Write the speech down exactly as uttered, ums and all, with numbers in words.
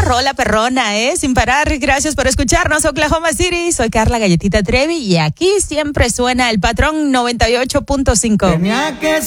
rola perrona, ¿eh? Sin parar. Gracias por escucharnos, Oklahoma City. Soy Carla Galletita Trevi y aquí siempre suena el Patrón noventa y ocho punto cinco. Tenía que